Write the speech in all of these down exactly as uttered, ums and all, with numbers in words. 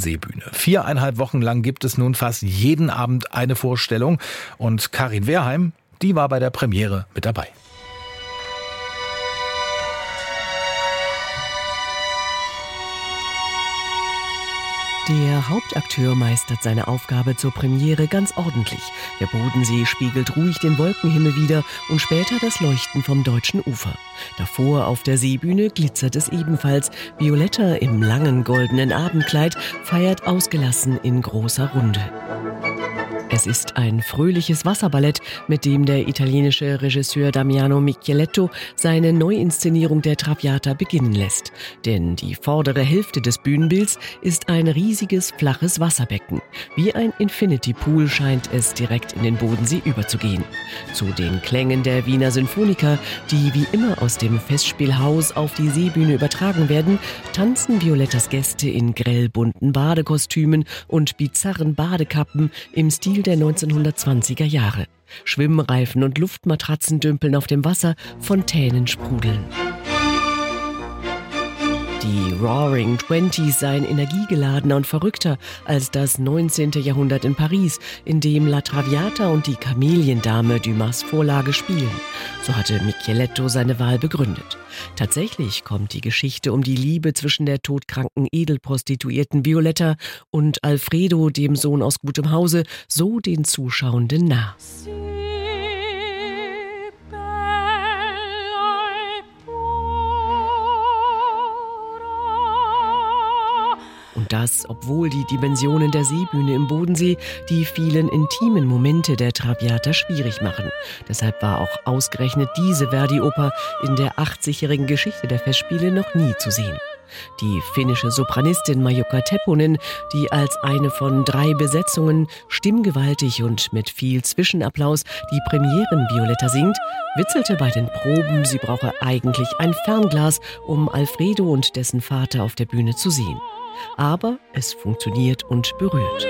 Seebühne. Viereinhalb Wochen lang gibt es nun fast jeden Abend eine Vorstellung. Und Karin Wehrheim, die war bei der Premiere mit dabei. Der Hauptakteur meistert seine Aufgabe zur Premiere ganz ordentlich. Der Bodensee spiegelt ruhig den Wolkenhimmel wider und später das Leuchten vom deutschen Ufer. Davor auf der Seebühne glitzert es ebenfalls. Violetta im langen goldenen Abendkleid feiert ausgelassen in großer Runde. Es ist ein fröhliches Wasserballett, mit dem der italienische Regisseur Damiano Micheletto seine Neuinszenierung der Traviata beginnen lässt. Denn die vordere Hälfte des Bühnenbilds ist ein riesiges, flaches Wasserbecken. Wie ein Infinity Pool scheint es direkt in den Bodensee überzugehen. Zu den Klängen der Wiener Sinfoniker, die wie immer aus dem Festspielhaus auf die Seebühne übertragen werden, tanzen Violettas Gäste in grellbunten Badekostümen und bizarren Badekappen im Stil der neunzehnhundertzwanziger Jahre. Schwimmreifen und Luftmatratzen dümpeln auf dem Wasser, Fontänen sprudeln. Die Roaring Twenties seien energiegeladener und verrückter als das neunzehnte Jahrhundert in Paris, in dem La Traviata und die Kameliendame Dumas Vorlage spielen. So hatte Micheletto seine Wahl begründet. Tatsächlich kommt die Geschichte um die Liebe zwischen der todkranken Edelprostituierten Violetta und Alfredo, dem Sohn aus gutem Hause, so den Zuschauenden nah. Und das, obwohl die Dimensionen der Seebühne im Bodensee die vielen intimen Momente der Traviata schwierig machen. Deshalb war auch ausgerechnet diese Verdi-Oper in der achtzigjährigen Geschichte der Festspiele noch nie zu sehen. Die finnische Sopranistin Maijukka Tepponen, die als eine von drei Besetzungen stimmgewaltig und mit viel Zwischenapplaus die Premieren Violetta singt, witzelte bei den Proben, sie brauche eigentlich ein Fernglas, um Alfredo und dessen Vater auf der Bühne zu sehen. Aber es funktioniert und berührt.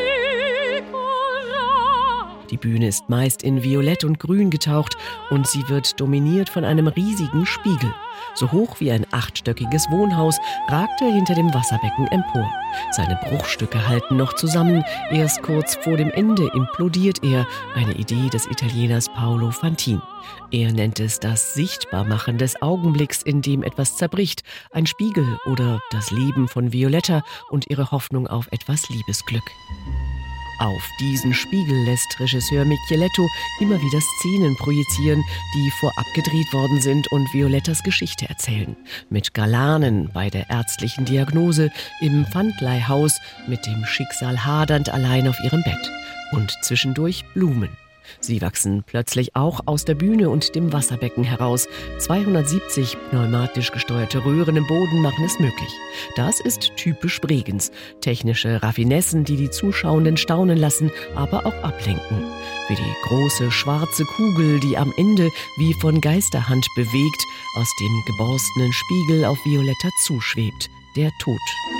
Die Bühne ist meist in Violett und Grün getaucht und sie wird dominiert von einem riesigen Spiegel. So hoch wie ein achtstöckiges Wohnhaus ragt er hinter dem Wasserbecken empor. Seine Bruchstücke halten noch zusammen. Erst kurz vor dem Ende implodiert er, eine Idee des Italieners Paolo Fantin. Er nennt es das Sichtbarmachen des Augenblicks, in dem etwas zerbricht, ein Spiegel oder das Leben von Violetta und ihre Hoffnung auf etwas Liebesglück. Auf diesen Spiegel lässt Regisseur Micheletto immer wieder Szenen projizieren, die vorab gedreht worden sind und Violettas Geschichte erzählen. Mit Galanen bei der ärztlichen Diagnose, im Pfandleihhaus, mit dem Schicksal hadernd allein auf ihrem Bett. Und zwischendurch Blumen. Sie wachsen plötzlich auch aus der Bühne und dem Wasserbecken heraus. zweihundertsiebzig pneumatisch gesteuerte Röhren im Boden machen es möglich. Das ist typisch Bregenz. Technische Raffinessen, die die Zuschauenden staunen lassen, aber auch ablenken. Wie die große schwarze Kugel, die am Ende wie von Geisterhand bewegt aus dem geborstenen Spiegel auf Violetta zuschwebt. Der Tod.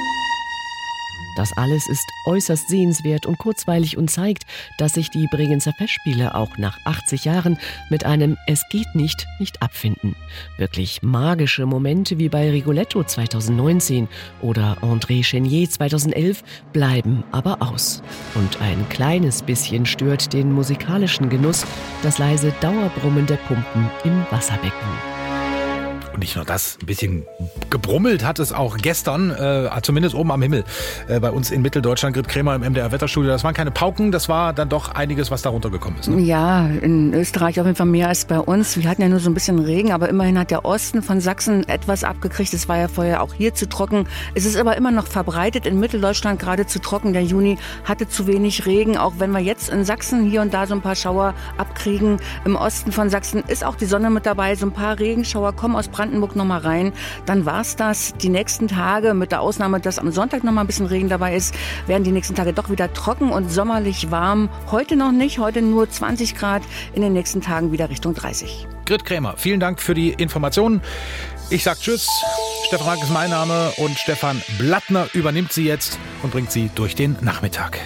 Das alles ist äußerst sehenswert und kurzweilig und zeigt, dass sich die Bregenzer Festspiele auch nach achtzig Jahren mit einem Es geht nicht nicht abfinden. Wirklich magische Momente wie bei Rigoletto zweitausendneunzehn oder André Chenier zweitausendelf bleiben aber aus. Und ein kleines bisschen stört den musikalischen Genuss das leise Dauerbrummen der Pumpen im Wasserbecken. Und nicht nur das, ein bisschen gebrummelt hat es auch gestern, äh, zumindest oben am Himmel, äh, bei uns in Mitteldeutschland, Grit Krämer im M D R-Wetterstudio. Das waren keine Pauken, das war dann doch einiges, was da runtergekommen ist. Ne? Ja, in Österreich auf jeden Fall mehr als bei uns. Wir hatten ja nur so ein bisschen Regen, aber immerhin hat der Osten von Sachsen etwas abgekriegt. Es war ja vorher auch hier zu trocken. Es ist aber immer noch verbreitet in Mitteldeutschland gerade zu trocken. Der Juni hatte zu wenig Regen, auch wenn wir jetzt in Sachsen hier und da so ein paar Schauer abkriegen. Im Osten von Sachsen ist auch die Sonne mit dabei. So ein paar Regenschauer kommen aus Brandenburg noch mal rein. Dann war's das. Die nächsten Tage, mit der Ausnahme, dass am Sonntag noch mal ein bisschen Regen dabei ist, werden die nächsten Tage doch wieder trocken und sommerlich warm. Heute noch nicht, heute nur zwanzig Grad, in den nächsten Tagen wieder Richtung dreißig. Grit Krämer, vielen Dank für die Informationen. Ich sag Tschüss. Stefan Rank ist mein Name und Stefan Blattner übernimmt sie jetzt und bringt sie durch den Nachmittag.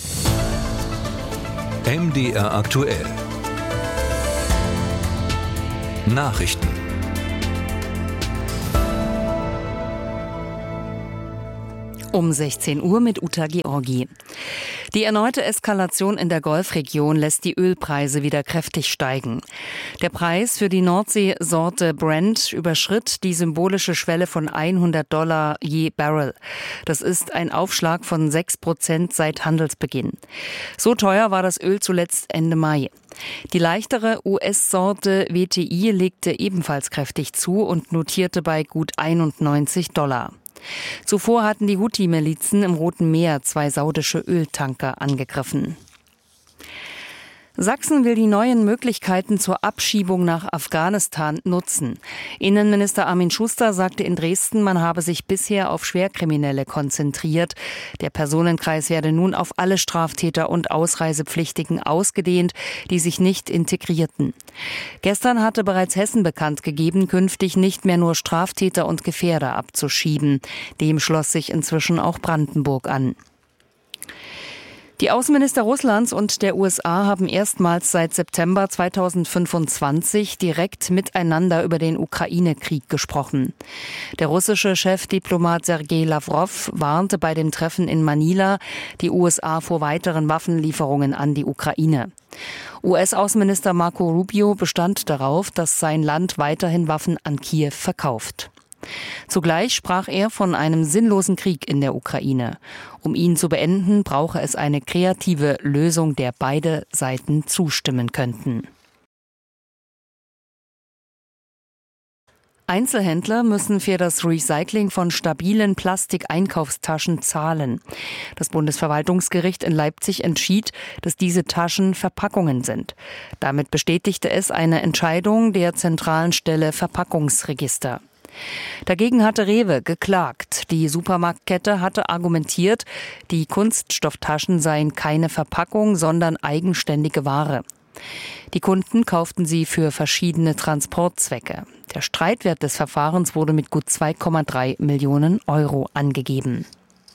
M D R aktuell. Nachrichten. Um sechzehn Uhr mit Uta Georgi. Die erneute Eskalation in der Golfregion lässt die Ölpreise wieder kräftig steigen. Der Preis für die Nordsee-Sorte Brent überschritt die symbolische Schwelle von hundert Dollar je Barrel. Das ist ein Aufschlag von sechs Prozent seit Handelsbeginn. So teuer war das Öl zuletzt Ende Mai. Die leichtere U S-Sorte W T I legte ebenfalls kräftig zu und notierte bei gut einundneunzig Dollar. Zuvor hatten die Houthi-Milizen im Roten Meer zwei saudische Öltanker angegriffen. Sachsen will die neuen Möglichkeiten zur Abschiebung nach Afghanistan nutzen. Innenminister Armin Schuster sagte in Dresden, man habe sich bisher auf Schwerkriminelle konzentriert. Der Personenkreis werde nun auf alle Straftäter und Ausreisepflichtigen ausgedehnt, die sich nicht integrierten. Gestern hatte bereits Hessen bekannt gegeben, künftig nicht mehr nur Straftäter und Gefährder abzuschieben. Dem schloss sich inzwischen auch Brandenburg an. Die Außenminister Russlands und der U S A haben erstmals seit September zweitausendfünfundzwanzig direkt miteinander über den Ukraine-Krieg gesprochen. Der russische Chefdiplomat Sergei Lavrov warnte bei dem Treffen in Manila die U S A vor weiteren Waffenlieferungen an die Ukraine. U S-Außenminister Marco Rubio bestand darauf, dass sein Land weiterhin Waffen an Kiew verkauft. Zugleich sprach er von einem sinnlosen Krieg in der Ukraine. Um ihn zu beenden, brauche es eine kreative Lösung, der beide Seiten zustimmen könnten. Einzelhändler müssen für das Recycling von stabilen Plastikeinkaufstaschen zahlen. Das Bundesverwaltungsgericht in Leipzig entschied, dass diese Taschen Verpackungen sind. Damit bestätigte es eine Entscheidung der zentralen Stelle Verpackungsregister. Dagegen hatte Rewe geklagt. Die Supermarktkette hatte argumentiert, die Kunststofftaschen seien keine Verpackung, sondern eigenständige Ware. Die Kunden kauften sie für verschiedene Transportzwecke. Der Streitwert des Verfahrens wurde mit gut zwei Komma drei Millionen Euro angegeben.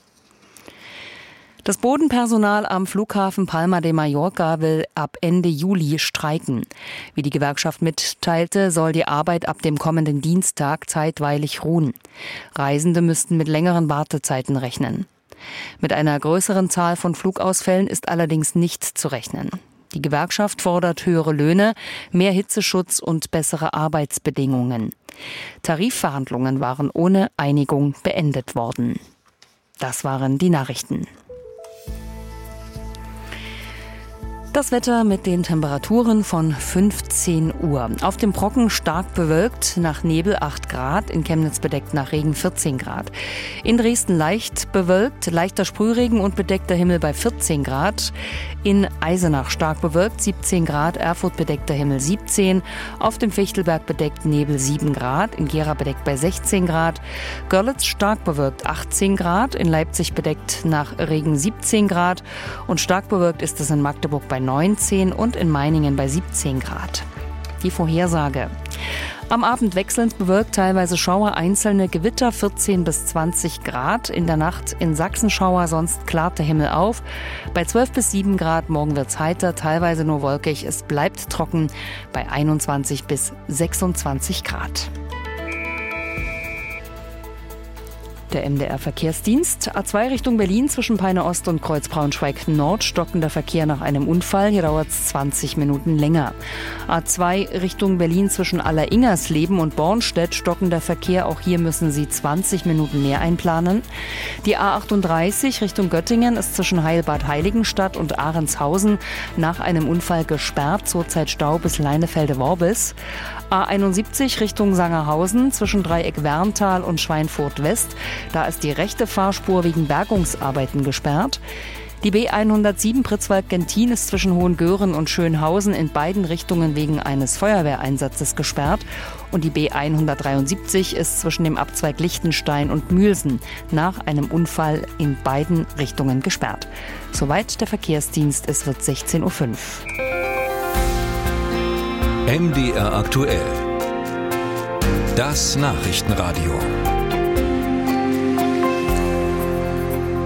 Das Bodenpersonal am Flughafen Palma de Mallorca will ab Ende Juli streiken. Wie die Gewerkschaft mitteilte, soll die Arbeit ab dem kommenden Dienstag zeitweilig ruhen. Reisende müssten mit längeren Wartezeiten rechnen. Mit einer größeren Zahl von Flugausfällen ist allerdings nicht zu rechnen. Die Gewerkschaft fordert höhere Löhne, mehr Hitzeschutz und bessere Arbeitsbedingungen. Tarifverhandlungen waren ohne Einigung beendet worden. Das waren die Nachrichten. Das Wetter mit den Temperaturen von fünfzehn Uhr. Auf dem Brocken stark bewölkt, nach Nebel acht Grad, in Chemnitz bedeckt nach Regen vierzehn Grad. In Dresden leicht bewölkt, leichter Sprühregen und bedeckter Himmel bei vierzehn Grad. In Eisenach stark bewölkt, siebzehn Grad, Erfurt bedeckter Himmel siebzehn. Auf dem Fichtelberg bedeckt Nebel sieben Grad, in Gera bedeckt bei sechzehn Grad. Görlitz stark bewölkt achtzehn Grad, in Leipzig bedeckt nach Regen siebzehn Grad. Und stark bewölkt ist es in Magdeburg bei neunzehn und in Meiningen bei siebzehn Grad. Die Vorhersage. Am Abend wechselnd bewölkt, teilweise Schauer, einzelne Gewitter, vierzehn bis zwanzig Grad. In der Nacht in Sachsen Schauer, sonst klart der Himmel auf. Bei zwölf bis sieben Grad, morgen wird's heiter, teilweise nur wolkig. Es bleibt trocken bei einundzwanzig bis sechsundzwanzig Grad. Der M D R-Verkehrsdienst. A zwei Richtung Berlin zwischen Peine Ost und Kreuz Braunschweig Nord. Stockender Verkehr nach einem Unfall. Hier dauert es zwanzig Minuten länger. A zwei Richtung Berlin zwischen Aller-Ingersleben und Bornstedt. Stockender Verkehr. Auch hier müssen Sie zwanzig Minuten mehr einplanen. Die A achtunddreißig Richtung Göttingen ist zwischen Heilbad Heiligenstadt und Ahrenshausen nach einem Unfall gesperrt. Zurzeit Stau bis Leinefelde-Worbis. A einundsiebzig Richtung Sangerhausen zwischen Dreieck Werntal und Schweinfurt West. Da ist die rechte Fahrspur wegen Bergungsarbeiten gesperrt. Die B hundertsieben Pritzwalk-Gentin ist zwischen Hohengören und Schönhausen in beiden Richtungen wegen eines Feuerwehreinsatzes gesperrt. Und die B hundertdreiundsiebzig ist zwischen dem Abzweig Lichtenstein und Mühlsen nach einem Unfall in beiden Richtungen gesperrt. Soweit der Verkehrsdienst, es wird sechzehn Uhr fünf. M D R aktuell. Das Nachrichtenradio.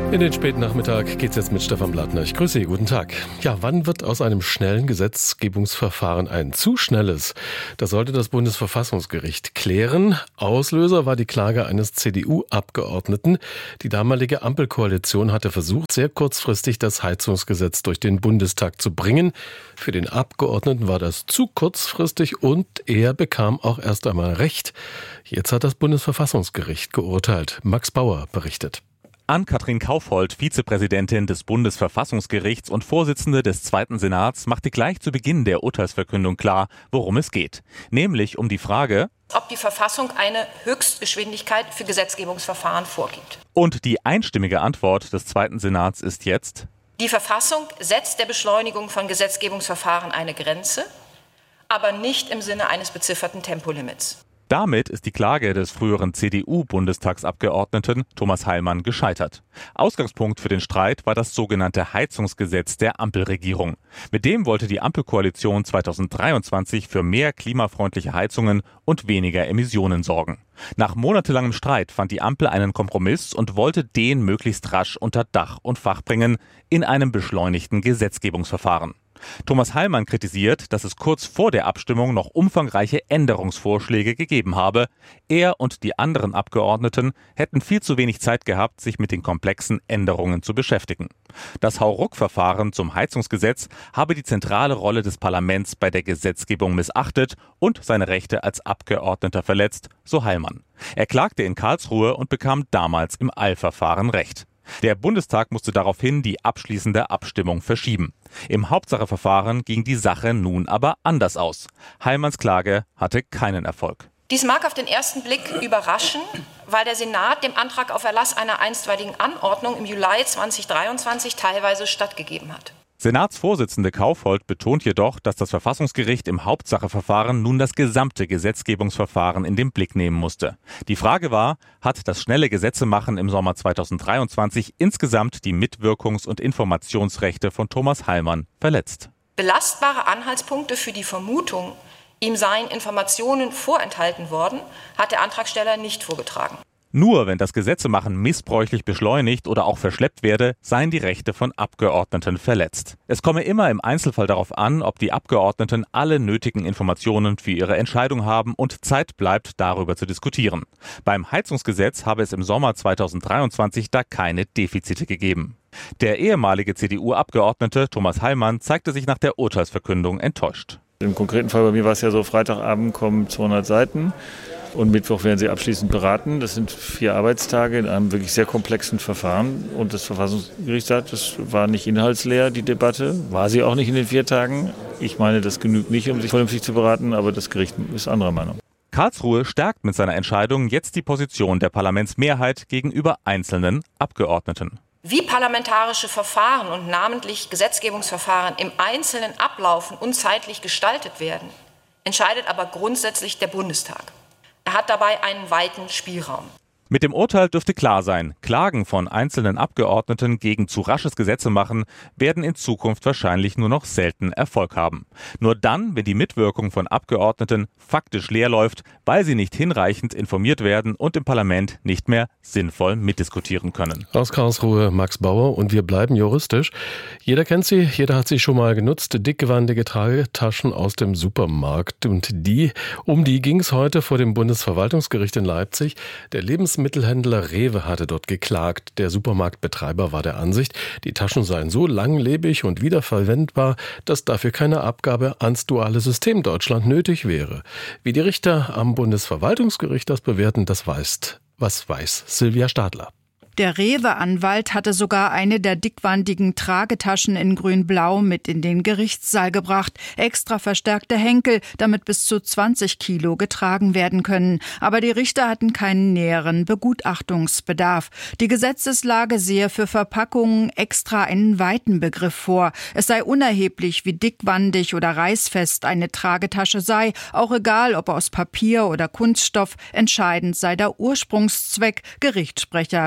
In den späten Nachmittag geht's jetzt mit Stefan Blattner. Ich grüße Sie, guten Tag. Ja, wann wird aus einem schnellen Gesetzgebungsverfahren ein zu schnelles? Das sollte das Bundesverfassungsgericht klären. Auslöser war die Klage eines C D U-Abgeordneten. Die damalige Ampelkoalition hatte versucht, sehr kurzfristig das Heizungsgesetz durch den Bundestag zu bringen. Für den Abgeordneten war das zu kurzfristig und er bekam auch erst einmal Recht. Jetzt hat das Bundesverfassungsgericht geurteilt. Max Bauer berichtet. Ann-Kathrin Kaufhold, Vizepräsidentin des Bundesverfassungsgerichts und Vorsitzende des Zweiten Senats, machte gleich zu Beginn der Urteilsverkündung klar, worum es geht. Nämlich um die Frage, ob die Verfassung eine Höchstgeschwindigkeit für Gesetzgebungsverfahren vorgibt. Und die einstimmige Antwort des Zweiten Senats ist jetzt: Die Verfassung setzt der Beschleunigung von Gesetzgebungsverfahren eine Grenze, aber nicht im Sinne eines bezifferten Tempolimits. Damit ist die Klage des früheren C D U-Bundestagsabgeordneten Thomas Heilmann gescheitert. Ausgangspunkt für den Streit war das sogenannte Heizungsgesetz der Ampelregierung. Mit dem wollte die Ampelkoalition zweitausenddreiundzwanzig für mehr klimafreundliche Heizungen und weniger Emissionen sorgen. Nach monatelangem Streit fand die Ampel einen Kompromiss und wollte den möglichst rasch unter Dach und Fach bringen in einem beschleunigten Gesetzgebungsverfahren. Thomas Heilmann kritisiert, dass es kurz vor der Abstimmung noch umfangreiche Änderungsvorschläge gegeben habe. Er und die anderen Abgeordneten hätten viel zu wenig Zeit gehabt, sich mit den komplexen Änderungen zu beschäftigen. Das Hauruck-Verfahren zum Heizungsgesetz habe die zentrale Rolle des Parlaments bei der Gesetzgebung missachtet und seine Rechte als Abgeordneter verletzt, so Heilmann. Er klagte in Karlsruhe und bekam damals im Eilverfahren Recht. Der Bundestag musste daraufhin die abschließende Abstimmung verschieben. Im Hauptsacheverfahren ging die Sache nun aber anders aus. Heilmanns Klage hatte keinen Erfolg. Dies mag auf den ersten Blick überraschen, weil der Senat dem Antrag auf Erlass einer einstweiligen Anordnung im Juli zweitausenddreiundzwanzig teilweise stattgegeben hat. Senatsvorsitzende Kaufhold betont jedoch, dass das Verfassungsgericht im Hauptsacheverfahren nun das gesamte Gesetzgebungsverfahren in den Blick nehmen musste. Die Frage war, hat das schnelle Gesetzemachen im Sommer zweitausenddreiundzwanzig insgesamt die Mitwirkungs- und Informationsrechte von Thomas Heilmann verletzt? Belastbare Anhaltspunkte für die Vermutung, ihm seien Informationen vorenthalten worden, hat der Antragsteller nicht vorgetragen. Nur wenn das Gesetzemachen missbräuchlich beschleunigt oder auch verschleppt werde, seien die Rechte von Abgeordneten verletzt. Es komme immer im Einzelfall darauf an, ob die Abgeordneten alle nötigen Informationen für ihre Entscheidung haben und Zeit bleibt, darüber zu diskutieren. Beim Heizungsgesetz habe es im Sommer zweitausenddreiundzwanzig da keine Defizite gegeben. Der ehemalige C D U-Abgeordnete Thomas Heilmann zeigte sich nach der Urteilsverkündung enttäuscht. Im konkreten Fall bei mir war es ja so, Freitagabend kommen zweihundert Seiten. Und Mittwoch werden sie abschließend beraten. Das sind vier Arbeitstage in einem wirklich sehr komplexen Verfahren. Und das Verfassungsgericht sagt, das war nicht inhaltsleer, die Debatte. War sie auch nicht in den vier Tagen. Ich meine, das genügt nicht, um sich vernünftig zu beraten, aber das Gericht ist anderer Meinung. Karlsruhe stärkt mit seiner Entscheidung jetzt die Position der Parlamentsmehrheit gegenüber einzelnen Abgeordneten. Wie parlamentarische Verfahren und namentlich Gesetzgebungsverfahren im Einzelnen ablaufen und zeitlich gestaltet werden, entscheidet aber grundsätzlich der Bundestag. Er hat dabei einen weiten Spielraum. Mit dem Urteil dürfte klar sein, Klagen von einzelnen Abgeordneten gegen zu rasches Gesetzemachen werden in Zukunft wahrscheinlich nur noch selten Erfolg haben. Nur dann, wenn die Mitwirkung von Abgeordneten faktisch leer läuft, weil sie nicht hinreichend informiert werden und im Parlament nicht mehr sinnvoll mitdiskutieren können. Aus Karlsruhe Max Bauer und wir bleiben juristisch. Jeder kennt sie, jeder hat sie schon mal genutzt, dickgewandige Tragetaschen aus dem Supermarkt. Und die, um die ging es heute vor dem Bundesverwaltungsgericht in Leipzig. Der Lebensmittel Mittelhändler Rewe hatte dort geklagt. Der Supermarktbetreiber war der Ansicht, die Taschen seien so langlebig und wiederverwendbar, dass dafür keine Abgabe ans duale System Deutschland nötig wäre. Wie die Richter am Bundesverwaltungsgericht das bewerten, das weiß, was weiß Silvia Stadler. Der Rewe-Anwalt hatte sogar eine der dickwandigen Tragetaschen in grün-blau mit in den Gerichtssaal gebracht. Extra verstärkte Henkel, damit bis zu zwanzig Kilo getragen werden können. Aber die Richter hatten keinen näheren Begutachtungsbedarf. Die Gesetzeslage sehe für Verpackungen extra einen weiten Begriff vor. Es sei unerheblich, wie dickwandig oder reißfest eine Tragetasche sei, auch egal, ob aus Papier oder Kunststoff. Entscheidend sei der Ursprungszweck, Gerichtssprecher Kolja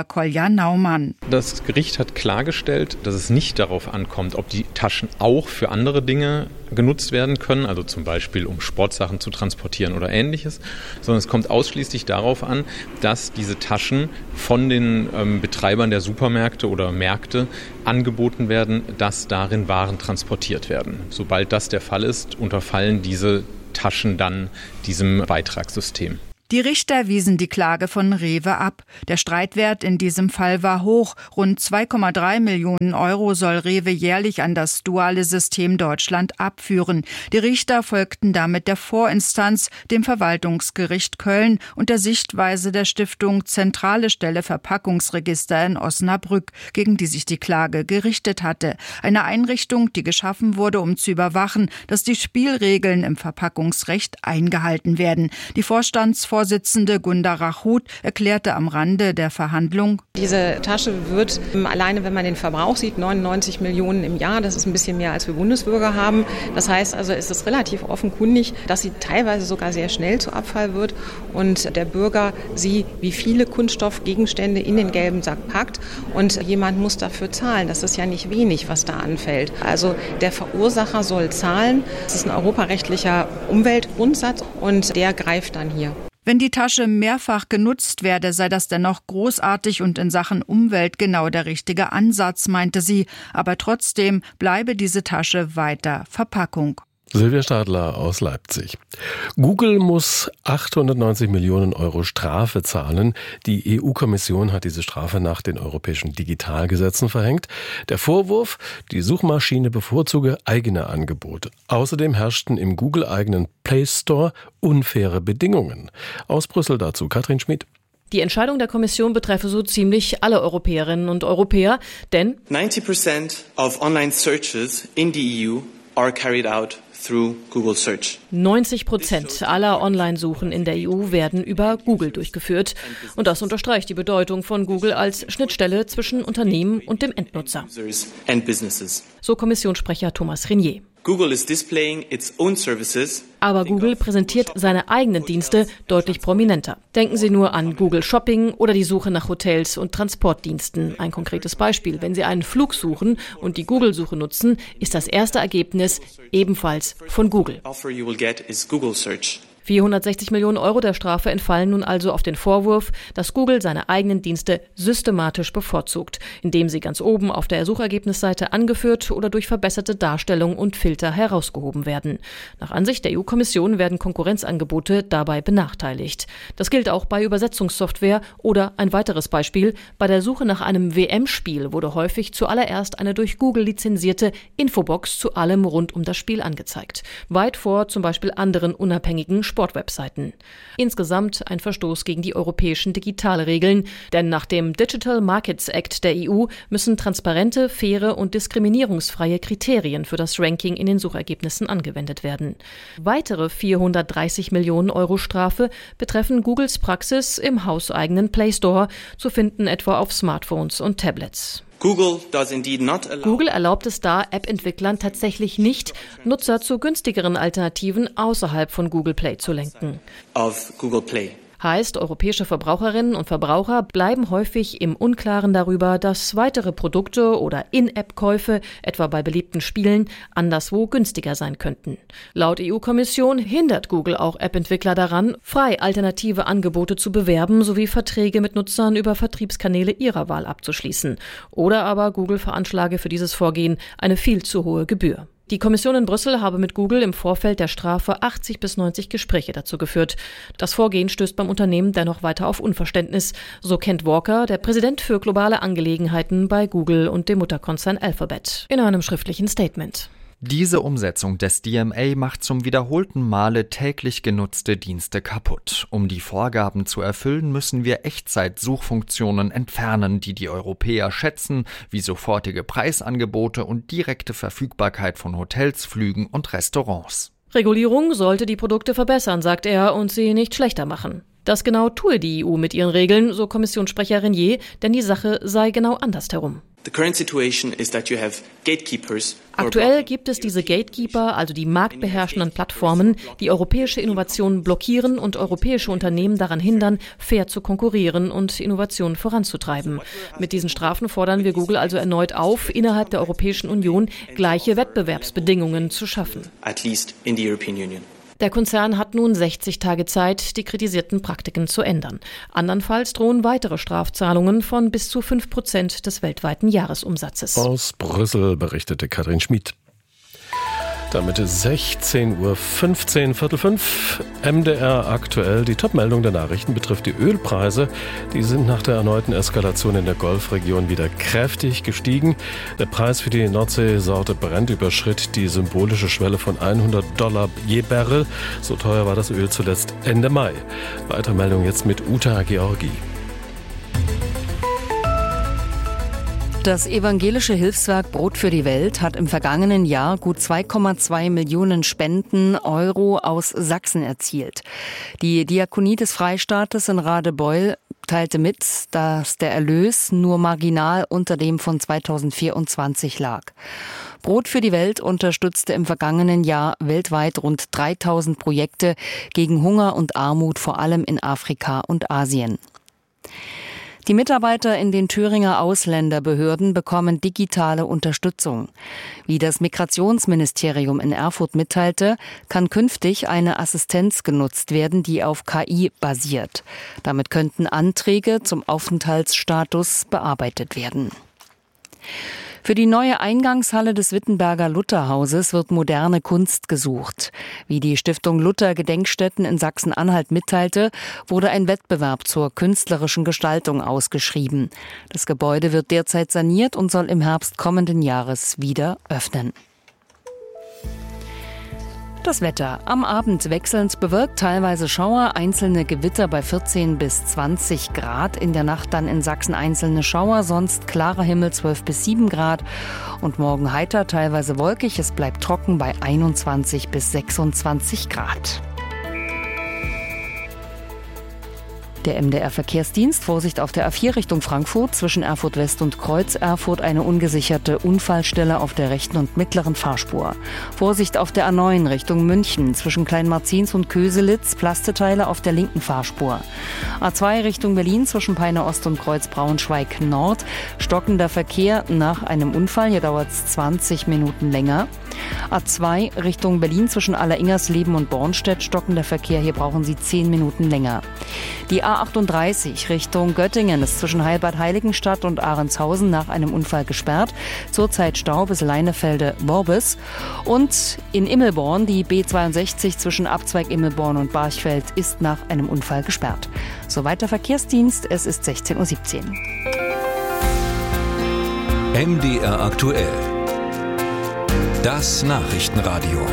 Julia Naumann. Das Gericht hat klargestellt, dass es nicht darauf ankommt, ob die Taschen auch für andere Dinge genutzt werden können, also zum Beispiel um Sportsachen zu transportieren oder Ähnliches, sondern es kommt ausschließlich darauf an, dass diese Taschen von den ähm, Betreibern der Supermärkte oder Märkte angeboten werden, dass darin Waren transportiert werden. Sobald das der Fall ist, unterfallen diese Taschen dann diesem Beitragssystem. Die Richter wiesen die Klage von Rewe ab. Der Streitwert in diesem Fall war hoch. Rund zwei Komma drei Millionen Euro soll Rewe jährlich an das duale System Deutschland abführen. Die Richter folgten damit der Vorinstanz, dem Verwaltungsgericht Köln und der Sichtweise der Stiftung Zentrale Stelle Verpackungsregister in Osnabrück, gegen die sich die Klage gerichtet hatte. Eine Einrichtung, die geschaffen wurde, um zu überwachen, dass die Spielregeln im Verpackungsrecht eingehalten werden. Die Vorstandsvorsitzende Vorsitzende Gunda Rachut erklärte am Rande der Verhandlung: Diese Tasche wird, alleine wenn man den Verbrauch sieht, neunundneunzig Millionen im Jahr, das ist ein bisschen mehr als wir Bundesbürger haben. Das heißt also, es ist relativ offenkundig, dass sie teilweise sogar sehr schnell zu Abfall wird und der Bürger sie wie viele Kunststoffgegenstände in den gelben Sack packt und jemand muss dafür zahlen. Das ist ja nicht wenig, was da anfällt. Also der Verursacher soll zahlen. Das ist ein europarechtlicher Umweltgrundsatz und der greift dann hier. Wenn die Tasche mehrfach genutzt werde, sei das dennoch großartig und in Sachen Umwelt genau der richtige Ansatz, meinte sie. Aber trotzdem bleibe diese Tasche weiter Verpackung. Silvia Stadler aus Leipzig. Google muss achthundertneunzig Millionen Euro Strafe zahlen. Die E U-Kommission hat diese Strafe nach den europäischen Digitalgesetzen verhängt. Der Vorwurf, die Suchmaschine bevorzuge eigene Angebote. Außerdem herrschten im Google-eigenen Play Store unfaire Bedingungen. Aus Brüssel dazu Katrin Schmid. Die Entscheidung der Kommission betreffe so ziemlich alle Europäerinnen und Europäer, denn ninety percent of online searches in the E U are carried out through Google Search. neunzig Prozent aller Online-Suchen in der E U werden über Google durchgeführt. Und das unterstreicht die Bedeutung von Google als Schnittstelle zwischen Unternehmen und dem Endnutzer. So Kommissionssprecher Thomas Renier. Google is displaying its own services. Aber Google präsentiert seine eigenen Dienste deutlich prominenter. Denken Sie nur an Google Shopping oder die Suche nach Hotels und Transportdiensten. Ein konkretes Beispiel: Wenn Sie einen Flug suchen und die Google-Suche nutzen, ist das erste Ergebnis ebenfalls von Google. vierhundertsechzig Millionen Euro der Strafe entfallen nun also auf den Vorwurf, dass Google seine eigenen Dienste systematisch bevorzugt, indem sie ganz oben auf der Suchergebnisseite angeführt oder durch verbesserte Darstellung und Filter herausgehoben werden. Nach Ansicht der E U-Kommission werden Konkurrenzangebote dabei benachteiligt. Das gilt auch bei Übersetzungssoftware oder ein weiteres Beispiel: Bei der Suche nach einem W M-Spiel wurde häufig zuallererst eine durch Google lizenzierte Infobox zu allem rund um das Spiel angezeigt. Weit vor zum Beispiel anderen unabhängigen Sportwebseiten. Insgesamt ein Verstoß gegen die europäischen Digitalregeln, denn nach dem Digital Markets Act der E U müssen transparente, faire und diskriminierungsfreie Kriterien für das Ranking in den Suchergebnissen angewendet werden. Weitere vierhundertdreißig Millionen Euro Strafe betreffen Googles Praxis im hauseigenen Play Store, zu finden etwa auf Smartphones und Tablets. Google does indeed not allow Google erlaubt es da App-Entwicklern tatsächlich nicht, Nutzer zu günstigeren Alternativen außerhalb von Google Play zu lenken. Of Google Play. Heißt, europäische Verbraucherinnen und Verbraucher bleiben häufig im Unklaren darüber, dass weitere Produkte oder In-App-Käufe, etwa bei beliebten Spielen, anderswo günstiger sein könnten. Laut E U-Kommission hindert Google auch App-Entwickler daran, frei alternative Angebote zu bewerben sowie Verträge mit Nutzern über Vertriebskanäle ihrer Wahl abzuschließen. Oder aber Google veranschlage für dieses Vorgehen eine viel zu hohe Gebühr. Die Kommission in Brüssel habe mit Google im Vorfeld der Strafe achtzig bis neunzig Gespräche dazu geführt. Das Vorgehen stößt beim Unternehmen dennoch weiter auf Unverständnis, so Kent Walker, der Präsident für globale Angelegenheiten bei Google und dem Mutterkonzern Alphabet, in einem schriftlichen Statement. Diese Umsetzung des D M A macht zum wiederholten Male täglich genutzte Dienste kaputt. Um die Vorgaben zu erfüllen, müssen wir Echtzeit-Suchfunktionen entfernen, die die Europäer schätzen, wie sofortige Preisangebote und direkte Verfügbarkeit von Hotels, Flügen und Restaurants. Regulierung sollte die Produkte verbessern, sagt er, und sie nicht schlechter machen. Das genau tue die E U mit ihren Regeln, so Kommissionssprecher Renier, denn die Sache sei genau andersherum. The current situation is that you have gatekeepers. Aktuell gibt es diese Gatekeeper, also die marktbeherrschenden Plattformen, die europäische Innovationen blockieren und europäische Unternehmen daran hindern, fair zu konkurrieren und Innovationen voranzutreiben. Mit diesen Strafen fordern wir Google also erneut auf, innerhalb der Europäischen Union gleiche Wettbewerbsbedingungen zu schaffen. At least in the European Union. Der Konzern hat nun sechzig Tage Zeit, die kritisierten Praktiken zu ändern. Andernfalls drohen weitere Strafzahlungen von bis zu fünf Prozent des weltweiten Jahresumsatzes. Aus Brüssel berichtete Katrin Schmid. Damit ist sechzehn Uhr fünfzehn, Viertel fünf, M D R aktuell. Die Topmeldung der Nachrichten betrifft die Ölpreise. Die sind nach der erneuten Eskalation in der Golfregion wieder kräftig gestiegen. Der Preis für die Nordsee-Sorte Brent überschritt die symbolische Schwelle von hundert Dollar je Barrel. So teuer war das Öl zuletzt Ende Mai. Weitere Meldung jetzt mit Uta Georgi. Das evangelische Hilfswerk Brot für die Welt hat im vergangenen Jahr gut zwei Komma zwei Millionen Spenden Euro aus Sachsen erzielt. Die Diakonie des Freistaates in Radebeul teilte mit, dass der Erlös nur marginal unter dem von zweitausendvierundzwanzig lag. Brot für die Welt unterstützte im vergangenen Jahr weltweit rund dreitausend Projekte gegen Hunger und Armut, vor allem in Afrika und Asien. Die Mitarbeiter in den Thüringer Ausländerbehörden bekommen digitale Unterstützung. Wie das Migrationsministerium in Erfurt mitteilte, kann künftig eine Assistenz genutzt werden, die auf K I basiert. Damit könnten Anträge zum Aufenthaltsstatus bearbeitet werden. Für die neue Eingangshalle des Wittenberger Lutherhauses wird moderne Kunst gesucht. Wie die Stiftung Luther Gedenkstätten in Sachsen-Anhalt mitteilte, wurde ein Wettbewerb zur künstlerischen Gestaltung ausgeschrieben. Das Gebäude wird derzeit saniert und soll im Herbst kommenden Jahres wieder öffnen. Das Wetter. Am Abend wechselnd bewölkt, teilweise Schauer, einzelne Gewitter bei vierzehn bis zwanzig Grad. In der Nacht dann in Sachsen einzelne Schauer, sonst klarer Himmel zwölf bis sieben Grad. Und morgen heiter, teilweise wolkig, es bleibt trocken bei einundzwanzig bis sechsundzwanzig Grad. Der M D R-Verkehrsdienst, Vorsicht auf der A vier Richtung Frankfurt, zwischen Erfurt West und Kreuz Erfurt eine ungesicherte Unfallstelle auf der rechten und mittleren Fahrspur. Vorsicht auf der A neun Richtung München, zwischen Kleinmarzins und Köselitz, Plasteteile auf der linken Fahrspur. A zwei Richtung Berlin, zwischen Peine Ost und Kreuz Braunschweig Nord, stockender Verkehr nach einem Unfall, hier dauert es zwanzig Minuten länger. A zwei Richtung Berlin, zwischen Alleringers-Leben und Bornstedt, stockender Verkehr, hier brauchen Sie zehn Minuten länger. Die A achtunddreißig Richtung Göttingen ist zwischen Heilbad-Heiligenstadt und Ahrenshausen nach einem Unfall gesperrt. Zurzeit Stau bis Leinefelde-Worbis. Und in Immelborn die B zweiundsechzig zwischen Abzweig Immelborn und Barchfeld ist nach einem Unfall gesperrt. Soweit der Verkehrsdienst, es ist sechzehn Uhr siebzehn. M D R aktuell. Das Nachrichtenradio.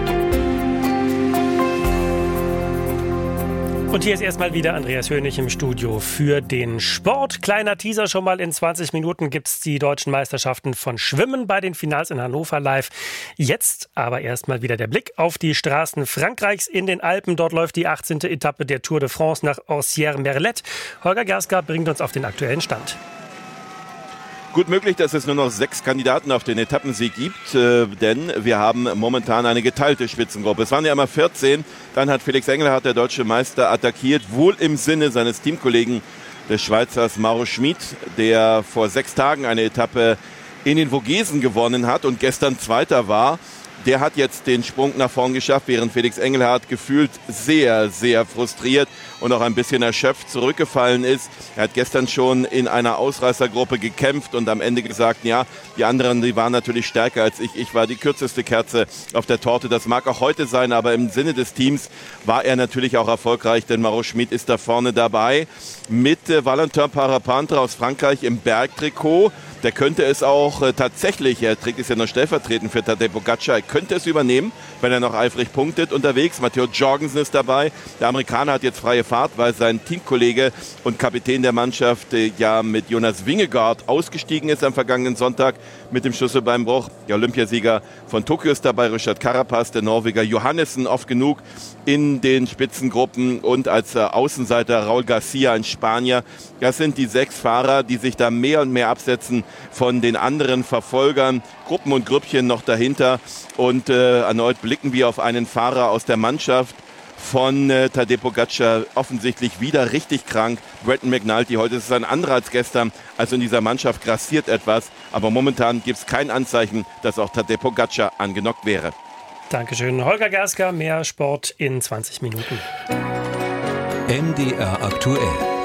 Und hier ist erstmal wieder Andreas Hönig im Studio für den Sport. Kleiner Teaser schon mal, in zwanzig Minuten gibt es die deutschen Meisterschaften von Schwimmen bei den Finals in Hannover live. Jetzt aber erstmal wieder der Blick auf die Straßen Frankreichs in den Alpen. Dort läuft die achtzehnte Etappe der Tour de France nach Orsières-Merlet. Holger Gerska bringt uns auf den aktuellen Stand. Gut möglich, dass es nur noch sechs Kandidaten auf den Etappensieg gibt, äh, denn wir haben momentan eine geteilte Spitzengruppe. Es waren ja immer vierzehn, dann hat Felix Engelhardt, der deutsche Meister, attackiert, wohl im Sinne seines Teamkollegen, des Schweizers Mauro Schmid, der vor sechs Tagen eine Etappe in den Vogesen gewonnen hat und gestern Zweiter war. Der hat jetzt den Sprung nach vorn geschafft, während Felix Engelhardt gefühlt sehr, sehr frustriert und auch ein bisschen erschöpft zurückgefallen ist. Er hat gestern schon in einer Ausreißergruppe gekämpft und am Ende gesagt, ja, die anderen, die waren natürlich stärker als ich. Ich war die kürzeste Kerze auf der Torte. Das mag auch heute sein, aber im Sinne des Teams war er natürlich auch erfolgreich, denn Mauro Schmid ist da vorne dabei mit äh, Valentin Parapente aus Frankreich im Bergtrikot. Der könnte es auch äh, tatsächlich, er trägt es ja noch stellvertretend für Tadej Pogačar, er könnte es übernehmen, wenn er noch eifrig punktet unterwegs. Matteo Jorgensen ist dabei. Der Amerikaner hat jetzt freie Fahrt, weil sein Teamkollege und Kapitän der Mannschaft äh, ja mit Jonas Vingegaard ausgestiegen ist am vergangenen Sonntag mit dem Schlüsselbeinbruch. Der Olympiasieger von Tokio ist dabei, Richard Carapaz, der Norweger Johannessen oft genug in den Spitzengruppen und als äh, Außenseiter Raul Garcia, ein Spanier. Das sind die sechs Fahrer, die sich da mehr und mehr absetzen von den anderen Verfolgern, Gruppen und Grüppchen noch dahinter. Und äh, erneut blicken wir auf einen Fahrer aus der Mannschaft von äh, Tadej Pogačar, offensichtlich wieder richtig krank. Bretton McNulty, heute ist es ein anderer als gestern. Also in dieser Mannschaft grassiert etwas. Aber momentan gibt es kein Anzeichen, dass auch Tadej Pogačar angenockt wäre. Dankeschön. Holger Gersker, mehr Sport in zwanzig Minuten. M D R aktuell.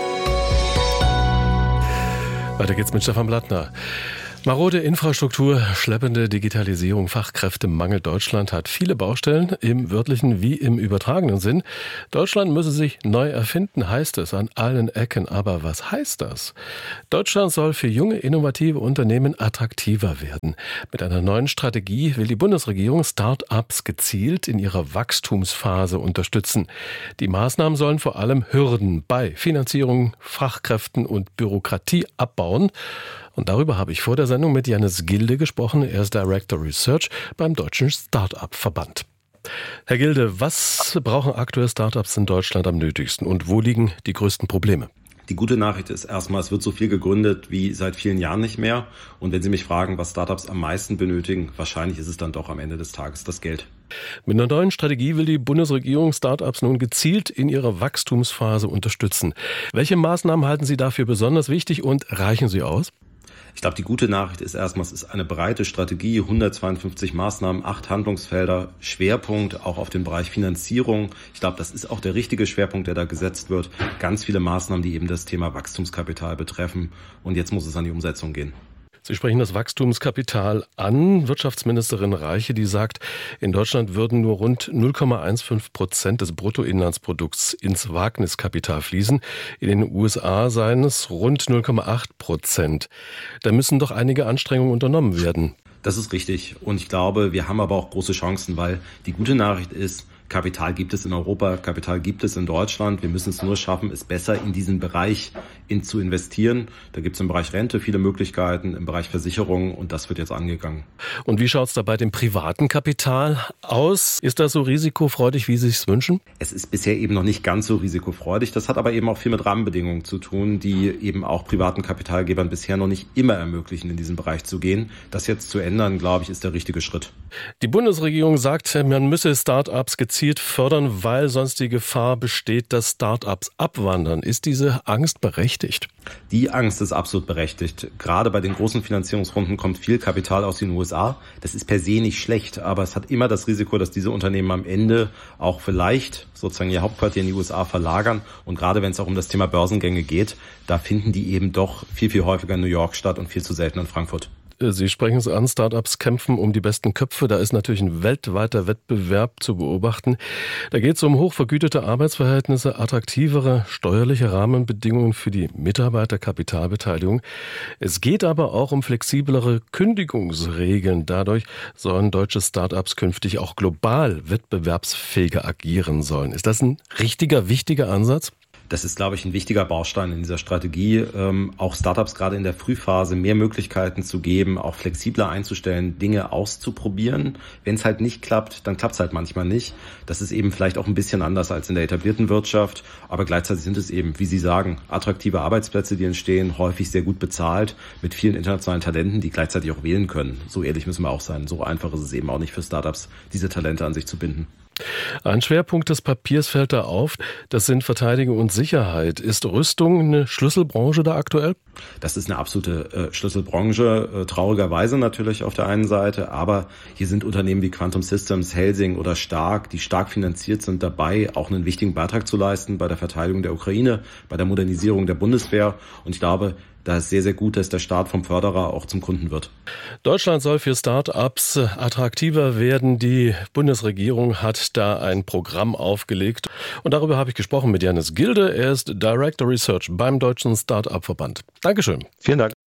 Weiter geht's mit Stefan Blattner. Marode Infrastruktur, schleppende Digitalisierung, Fachkräftemangel. Deutschland hat viele Baustellen, im wörtlichen wie im übertragenen Sinn. Deutschland müsse sich neu erfinden, heißt es an allen Ecken. Aber was heißt das? Deutschland soll für junge, innovative Unternehmen attraktiver werden. Mit einer neuen Strategie will die Bundesregierung Start-ups gezielt in ihrer Wachstumsphase unterstützen. Die Maßnahmen sollen vor allem Hürden bei Finanzierung, Fachkräften und Bürokratie abbauen. Und darüber habe ich vor der Sendung mit Jannis Gilde gesprochen. Er ist Director Research beim Deutschen Start-up-Verband. Herr Gilde, was brauchen aktuell Start-ups in Deutschland am nötigsten und wo liegen die größten Probleme? Die gute Nachricht ist erstmal, es wird so viel gegründet wie seit vielen Jahren nicht mehr. Und wenn Sie mich fragen, was Startups am meisten benötigen, wahrscheinlich ist es dann doch am Ende des Tages das Geld. Mit einer neuen Strategie will die Bundesregierung Startups nun gezielt in ihrer Wachstumsphase unterstützen. Welche Maßnahmen halten Sie dafür besonders wichtig und reichen sie aus? Ich glaube, die gute Nachricht ist erstmal, es ist eine breite Strategie, hundertzweiundfünfzig Maßnahmen, acht Handlungsfelder, Schwerpunkt auch auf den Bereich Finanzierung. Ich glaube, das ist auch der richtige Schwerpunkt, der da gesetzt wird. Ganz viele Maßnahmen, die eben das Thema Wachstumskapital betreffen. Und jetzt muss es an die Umsetzung gehen. Sie sprechen das Wachstumskapital an. Wirtschaftsministerin Reiche, die sagt, in Deutschland würden nur rund null Komma fünfzehn Prozent des Bruttoinlandsprodukts ins Wagniskapital fließen. In den U S A seien es rund null Komma acht Prozent. Da müssen doch einige Anstrengungen unternommen werden. Das ist richtig. Und ich glaube, wir haben aber auch große Chancen, weil die gute Nachricht ist, Kapital gibt es in Europa, Kapital gibt es in Deutschland. Wir müssen es nur schaffen, es besser in diesen Bereich in zu investieren. Da gibt es im Bereich Rente viele Möglichkeiten, im Bereich Versicherungen und das wird jetzt angegangen. Und wie schaut es da bei dem privaten Kapital aus? Ist das so risikofreudig, wie Sie es wünschen? Es ist bisher eben noch nicht ganz so risikofreudig. Das hat aber eben auch viel mit Rahmenbedingungen zu tun, die eben auch privaten Kapitalgebern bisher noch nicht immer ermöglichen, in diesen Bereich zu gehen. Das jetzt zu ändern, glaube ich, ist der richtige Schritt. Die Bundesregierung sagt, man müsse Start-ups gezielt fördern, weil sonst die Gefahr besteht, dass Start-ups abwandern. Ist diese Angst berechtigt? Die Angst ist absolut berechtigt. Gerade bei den großen Finanzierungsrunden kommt viel Kapital aus den U S A. Das ist per se nicht schlecht, aber es hat immer das Risiko, dass diese Unternehmen am Ende auch vielleicht sozusagen ihr Hauptquartier in die U S A verlagern. Und gerade wenn es auch um das Thema Börsengänge geht, da finden die eben doch viel, viel häufiger in New York statt und viel zu selten in Frankfurt. Sie sprechen es an, Startups kämpfen um die besten Köpfe. Da ist natürlich ein weltweiter Wettbewerb zu beobachten. Da geht es um hochvergütete Arbeitsverhältnisse, attraktivere steuerliche Rahmenbedingungen für die Mitarbeiterkapitalbeteiligung. Es geht aber auch um flexiblere Kündigungsregeln. Dadurch sollen deutsche Startups künftig auch global wettbewerbsfähiger agieren sollen. Ist das ein richtiger, wichtiger Ansatz? Das ist, glaube ich, ein wichtiger Baustein in dieser Strategie, ähm, auch Startups gerade in der Frühphase mehr Möglichkeiten zu geben, auch flexibler einzustellen, Dinge auszuprobieren. Wenn es halt nicht klappt, dann klappt es halt manchmal nicht. Das ist eben vielleicht auch ein bisschen anders als in der etablierten Wirtschaft, aber gleichzeitig sind es eben, wie Sie sagen, attraktive Arbeitsplätze, die entstehen, häufig sehr gut bezahlt, mit vielen internationalen Talenten, die gleichzeitig auch wählen können. So ehrlich müssen wir auch sein. So einfach ist es eben auch nicht für Startups, diese Talente an sich zu binden. Ein Schwerpunkt des Papiers fällt da auf, das sind Verteidigung und Sicherheit. Ist Rüstung eine Schlüsselbranche da aktuell? Das ist eine absolute äh, Schlüsselbranche, äh, traurigerweise natürlich auf der einen Seite, aber hier sind Unternehmen wie Quantum Systems, Helsing oder Stark, die stark finanziert sind, dabei auch einen wichtigen Beitrag zu leisten bei der Verteidigung der Ukraine, bei der Modernisierung der Bundeswehr und ich glaube, da ist sehr, sehr gut, dass der Staat vom Förderer auch zum Kunden wird. Deutschland soll für Start-ups attraktiver werden. Die Bundesregierung hat da ein Programm aufgelegt. Und darüber habe ich gesprochen mit Jannis Gilde. Er ist Director Research beim Deutschen Start-up-Verband. Dankeschön. Vielen Dank.